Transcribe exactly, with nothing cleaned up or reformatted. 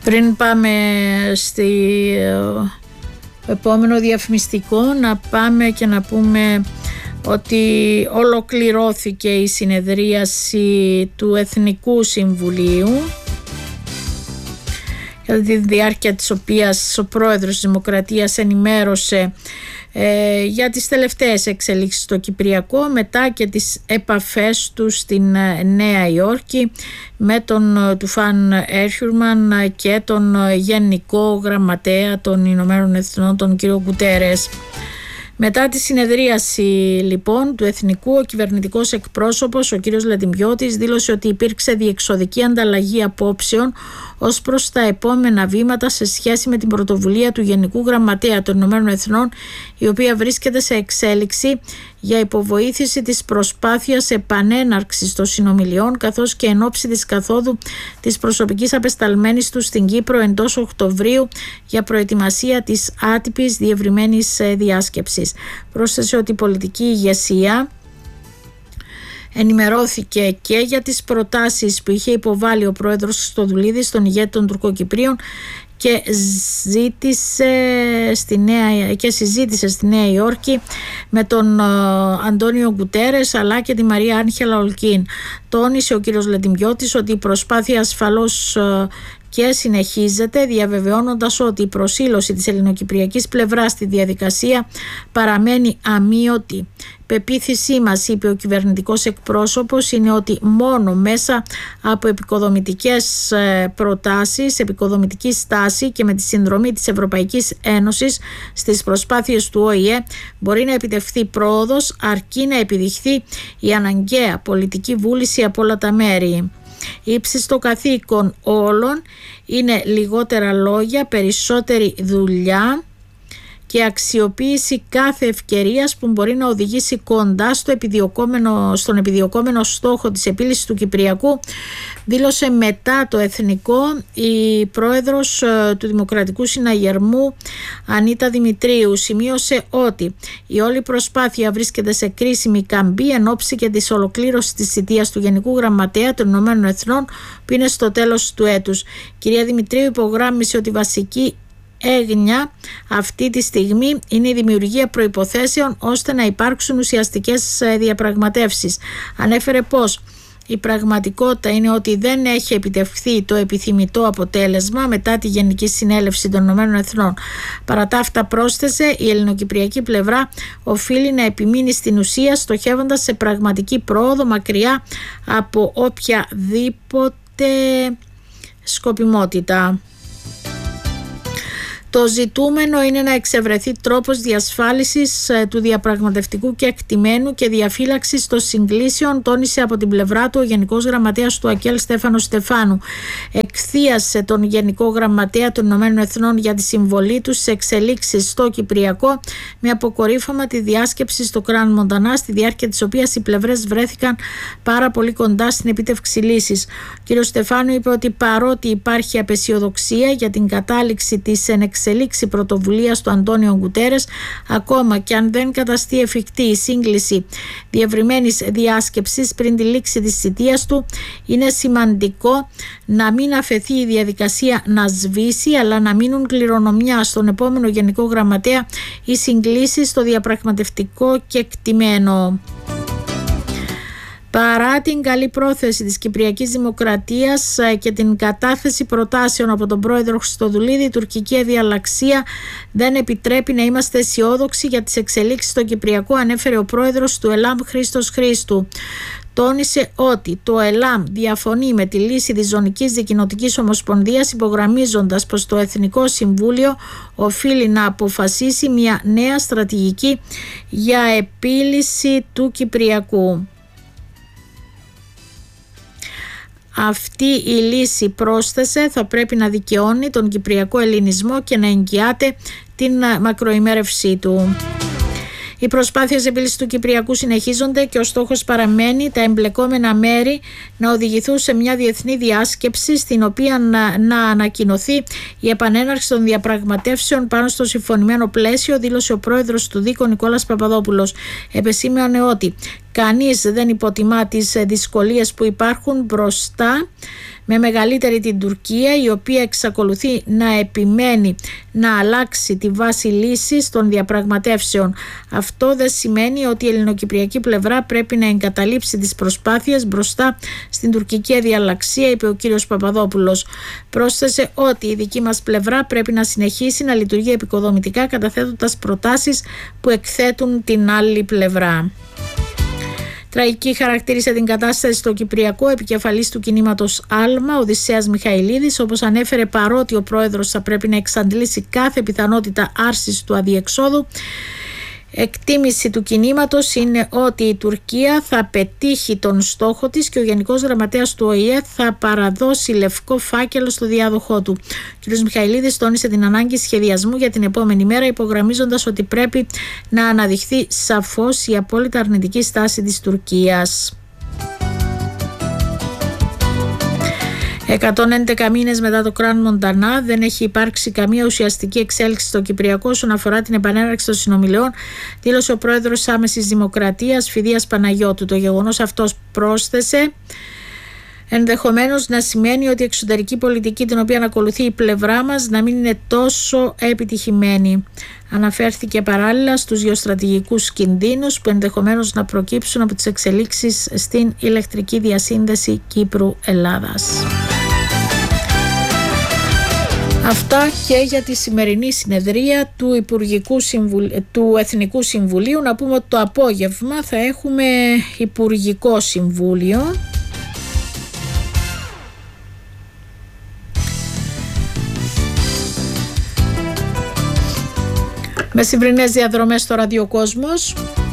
Πριν πάμε στο επόμενο διαφημιστικό, να πάμε και να πούμε ότι ολοκληρώθηκε η συνεδρίαση του Εθνικού Συμβουλίου, κατά τη διάρκεια της οποίας ο πρόεδρος της Δημοκρατίας ενημέρωσε ε, για τις τελευταίες εξελίξεις στο Κυπριακό, μετά και τις επαφές του στην Νέα Υόρκη με τον Τουφάν Έρχιουρμαν και τον Γενικό Γραμματέα των Ηνωμένων Εθνών, τον κύριο Γκουτέρες. Μετά τη συνεδρίαση λοιπόν του Εθνικού, ο κυβερνητικός εκπρόσωπος, ο κύριος Λετιμιώτης, δήλωσε ότι υπήρξε διεξοδική ανταλλαγή απόψεων ως προς τα επόμενα βήματα σε σχέση με την πρωτοβουλία του Γενικού Γραμματέα των Ηνωμένων Εθνών, η οποία βρίσκεται σε εξέλιξη για υποβοήθηση της προσπάθειας επανέναρξης των συνομιλιών, καθώς και εν ώψη της καθόδου της προσωπικής απεσταλμένης του στην Κύπρο εντός Οκτωβρίου για προετοιμασία της άτυπης διευρυμένης διάσκεψης. Πρόσθεσε ότι η πολιτική ηγεσία ενημερώθηκε και για τις προτάσεις που είχε υποβάλει ο πρόεδρος Χριστοδουλίδης στον ηγέτη των Τουρκοκυπρίων και ζήτησε στη Νέα, και συζήτησε στη Νέα Υόρκη με τον Αντώνιο Γκουτέρες αλλά και τη Μαρία Άγχελα Ολκίν. Τόνισε ο κύριος Λετιμιώτης ότι η προσπάθεια ασφαλώς και συνεχίζεται, διαβεβαιώνοντας ότι η προσήλωση της ελληνοκυπριακής πλευράς στη διαδικασία παραμένει αμείωτη. Πεποίθησή μας, είπε ο κυβερνητικός εκπρόσωπος, είναι ότι μόνο μέσα από επικοδομητικές προτάσεις, επικοδομητική στάση και με τη συνδρομή της Ευρωπαϊκής Ένωσης στις προσπάθειες του Ο Η Ε μπορεί να επιτευχθεί πρόοδος, αρκεί να επιδειχθεί η αναγκαία πολιτική βούληση από όλα τα μέρη. Ύψιστο καθήκον όλων είναι λιγότερα λόγια, περισσότερη δουλειά και αξιοποίηση κάθε ευκαιρίας που μπορεί να οδηγήσει κοντά στο επιδιωκόμενο, στον επιδιωκόμενο στόχο της επίλυσης του Κυπριακού, δήλωσε μετά το Εθνικό η πρόεδρος του Δημοκρατικού Συναγερμού Ανίτα Δημητρίου. Σημείωσε ότι η όλη προσπάθεια βρίσκεται σε κρίσιμη καμπή εν ώψη και της ολοκλήρωσης της θητείας του Γενικού Γραμματέα των Ηνωμένων Εθνών που είναι στο τέλος του έτους. Κυρία Δημητρίου υπογράμμισε ότι βασική έγνοια αυτή τη στιγμή είναι η δημιουργία προϋποθέσεων ώστε να υπάρξουν ουσιαστικές διαπραγματεύσεις. Ανέφερε πως η πραγματικότητα είναι ότι δεν έχει επιτευχθεί το επιθυμητό αποτέλεσμα μετά τη Γενική Συνέλευση των Ηνωμένων Εθνών. Παρά τα αυτά, πρόσθεσε, η ελληνοκυπριακή πλευρά οφείλει να επιμείνει στην ουσία, στοχεύοντας σε πραγματική πρόοδο μακριά από οποιαδήποτε σκοπιμότητα. Το ζητούμενο είναι να εξευρεθεί τρόπος διασφάλισης του διαπραγματευτικού κεκτημένου και διαφύλαξης των συγκλήσεων, τόνισε από την πλευρά του ο Γενικός Γραμματέας του ΑΚΕΛ Στέφανος Στεφάνου. Εκθίασε τον Γενικό Γραμματέα των Ηνωμένων Εθνών για τη συμβολή του σε εξελίξεις στο Κυπριακό, με αποκορύφωμα τη διάσκεψη στο Κραν Μοντανά, στη διάρκεια της οποίας οι πλευρές βρέθηκαν πάρα πολύ κοντά στην επίτευξη λύσης. Ο κ. Στεφάνου είπε ότι παρότι υπάρχει απεσιοδοξία για την κατάληξη της εξελίξη πρωτοβουλία του Αντώνιο Γκουτέρες, ακόμα και αν δεν καταστεί εφικτή η σύγκληση διευρυμένης διάσκεψης πριν τη λήξη της θητείας του, είναι σημαντικό να μην αφαιθεί η διαδικασία να σβήσει, αλλά να μείνουν κληρονομιά στον επόμενο Γενικό Γραμματέα οι συγκλήσεις στο διαπραγματευτικό κεκτημένο. Παρά την καλή πρόθεση της Κυπριακής Δημοκρατίας και την κατάθεση προτάσεων από τον πρόεδρο Χριστοδουλίδη, η τουρκική αδιαλαξία δεν επιτρέπει να είμαστε αισιόδοξοι για τις εξελίξεις στο Κυπριακό, ανέφερε ο πρόεδρος του ΕΛΑΜ Χρήστος Χρήστου. Τόνισε ότι το ΕΛΑΜ διαφωνεί με τη λύση της Ζωνικής Δικοινοτικής Ομοσπονδίας, υπογραμμίζοντας πως το Εθνικό Συμβούλιο οφείλει να αποφασίσει μια νέα στρατηγική για επίλυση του Κυπριακού. Αυτή η λύση, πρόσθεσε, θα πρέπει να δικαιώνει τον κυπριακό ελληνισμό και να εγγυάται την μακροημέρευσή του. Οι προσπάθειες επίλυσης του Κυπριακού συνεχίζονται και ο στόχος παραμένει τα εμπλεκόμενα μέρη να οδηγηθούν σε μια διεθνή διάσκεψη στην οποία να, να ανακοινωθεί η επανέναρξη των διαπραγματεύσεων πάνω στο συμφωνημένο πλαίσιο, δήλωσε ο πρόεδρος του ΔΥΚ, ο Νικόλας Παπαδόπουλος. Επεσήμανε ότι Κανείς δεν υποτιμά τις δυσκολίες που υπάρχουν μπροστά, με μεγαλύτερη την Τουρκία, η οποία εξακολουθεί να επιμένει να αλλάξει τη βάση λύσης των διαπραγματεύσεων. Αυτό δεν σημαίνει ότι η ελληνοκυπριακή πλευρά πρέπει να εγκαταλείψει τις προσπάθειες μπροστά στην τουρκική αδιαλλαξία, είπε ο κύριος Παπαδόπουλος. Πρόσθεσε ότι η δική μας πλευρά πρέπει να συνεχίσει να λειτουργεί επικοδομητικά, καταθέτοντας προτάσεις που εκθέτουν την άλλη πλευρά. Τραγική χαρακτήρισε την κατάσταση στο Κυπριακό επικεφαλής του κινήματος Άλμα, ο Οδυσσέας Μιχαηλίδης, όπως ανέφερε, παρότι ο πρόεδρος θα πρέπει να εξαντλήσει κάθε πιθανότητα άρσης του αδιεξόδου. Εκτίμηση του κινήματος είναι ότι η Τουρκία θα πετύχει τον στόχο της και ο Γενικός Γραμματέας του Ο Η Ε θα παραδώσει λευκό φάκελο στο διάδοχό του. Ο κ. Μιχαηλίδης τόνισε την ανάγκη σχεδιασμού για την επόμενη μέρα, υπογραμμίζοντας ότι πρέπει να αναδειχθεί σαφώς η απόλυτα αρνητική στάση της Τουρκίας. εκατόν έντεκα μήνες μετά το Κραν Μοντανά δεν έχει υπάρξει καμία ουσιαστική εξέλιξη στο Κυπριακό όσον αφορά την επανέναρξη των συνομιλιών, δήλωσε ο πρόεδρος Άμεσης Δημοκρατίας Φιδίας Παναγιώτου. Το γεγονός αυτός, πρόσθεσε, ενδεχομένως να σημαίνει ότι η εξωτερική πολιτική την οποία ακολουθεί η πλευρά μας να μην είναι τόσο επιτυχημένη. Αναφέρθηκε παράλληλα στους γεωστρατηγικούς κινδύνους που ενδεχομένως να προκύψουν από τις εξελίξεις στην ηλεκτρική διασύνδεση Κύπρου-Ελλάδας. Αυτά και για τη σημερινή συνεδρία του, Υπουργικού Συμβουλ... του Εθνικού Συμβουλίου. Να πούμε ότι το απόγευμα θα έχουμε Υπουργικό Συμβούλιο. Με σημερινές διαδρομές στο ραδιοκόσμος.